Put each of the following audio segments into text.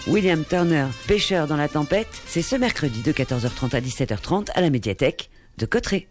William Turner, Pêcheur dans la tempête, c'est ce mercredi de 14h30 à 17h30 à la médiathèque de Cauterets.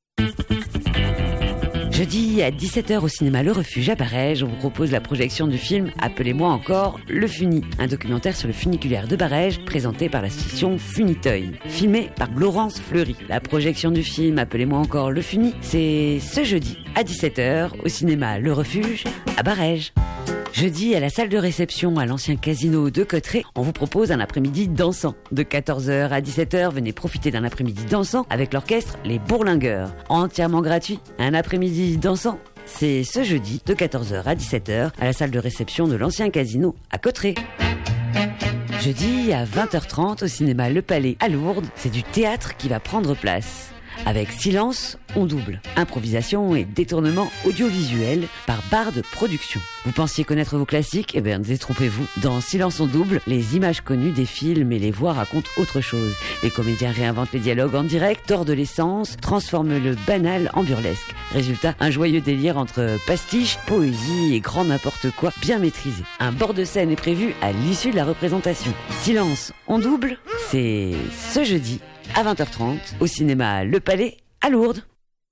Jeudi à 17h au cinéma Le Refuge à Barèges, on vous propose la projection du film Appelez-moi encore Le Funi, un documentaire sur le funiculaire de Barèges présenté par l'association Funitoy, filmé par Laurence Fleury. La projection du film Appelez-moi encore Le Funi, c'est ce jeudi à 17h au cinéma Le Refuge à Barèges. Jeudi, à la salle de réception à l'ancien casino de Cauterets, on vous propose un après-midi dansant. De 14h à 17h, venez profiter d'un après-midi dansant avec l'orchestre Les Bourlingueurs. Entièrement gratuit. Un après-midi dansant, c'est ce jeudi, de 14h à 17h, à la salle de réception de l'ancien casino à Cauterets. Jeudi, à 20h30, au cinéma Le Palais à Lourdes, c'est du théâtre qui va prendre place. Avec Silence, on double. Improvisation et détournement audiovisuel par Bard Productions. Vous pensiez connaître vos classiques? Eh bien, détrompez-vous. Dans Silence, on double, les images connues des films et les voix racontent autre chose. Les comédiens réinventent les dialogues en direct, tordent l'essence, transforment le banal en burlesque. Résultat, un joyeux délire entre pastiche, poésie et grand n'importe quoi bien maîtrisé. Un bord de scène est prévu à l'issue de la représentation. Silence, on double, c'est ce jeudi à 20h30 au cinéma Le Palais à Lourdes.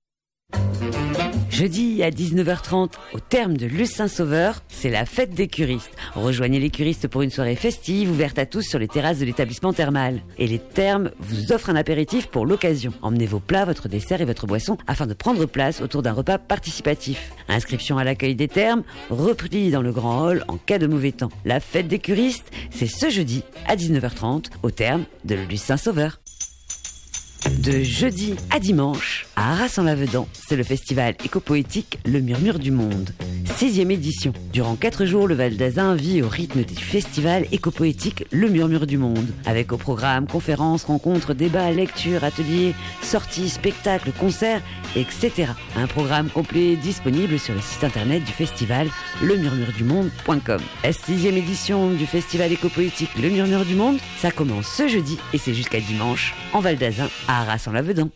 Jeudi à 19h30 au terme de Luce Saint-Sauveur, c'est la fête des curistes. Rejoignez les curistes pour une soirée festive ouverte à tous sur les terrasses de l'établissement thermal. Et les thermes vous offrent un apéritif pour l'occasion. Emmenez vos plats, votre dessert et votre boisson afin de prendre place autour d'un repas participatif. Inscription à l'accueil des thermes, repris dans le grand hall en cas de mauvais temps. La fête des curistes, c'est ce jeudi à 19h30 au terme de Luce Saint-Sauveur. De jeudi à dimanche, à Arras-en-Lavedan, c'est le festival éco-poétique Le Murmure du Monde. 6e édition. Durant 4 jours, le Val d'Azun vit au rythme du festival éco-poétique Le Murmure du Monde. Avec au programme conférences, rencontres, débats, lectures, ateliers, sorties, spectacles, concerts, etc. Un programme complet disponible sur le site internet du festival lemurmuredumonde.com. La 6e édition du festival éco-poétique Le Murmure du Monde, ça commence ce jeudi et c'est jusqu'à dimanche en Val d'Azun à Arras-en-Lavedan.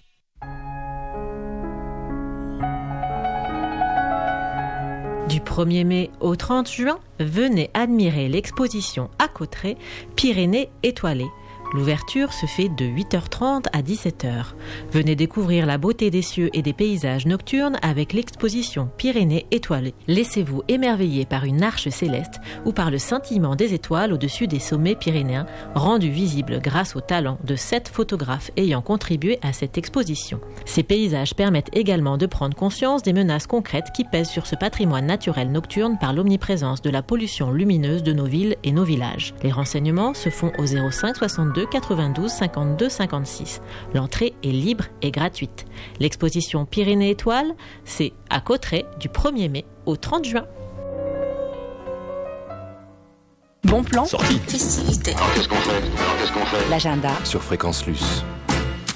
Du 1er mai au 30 juin, venez admirer l'exposition à Cauterets, Pyrénées étoilées. L'ouverture se fait de 8h30 à 17h. Venez découvrir la beauté des cieux et des paysages nocturnes avec l'exposition Pyrénées étoilées. Laissez-vous émerveiller par une arche céleste ou par le scintillement des étoiles au-dessus des sommets pyrénéens, rendu visible grâce au talent de 7 photographes ayant contribué à cette exposition. Ces paysages permettent également de prendre conscience des menaces concrètes qui pèsent sur ce patrimoine naturel nocturne par l'omniprésence de la pollution lumineuse de nos villes et nos villages. Les renseignements se font au 05 62 92 52 56. L'entrée est libre et gratuite. L'exposition Pyrénées étoiles, c'est à Cauterets du 1er mai au 30 juin. Bon plan. Sortie. Festivité. Alors qu'est-ce qu'on fait L'agenda. Sur Fréquence Luce.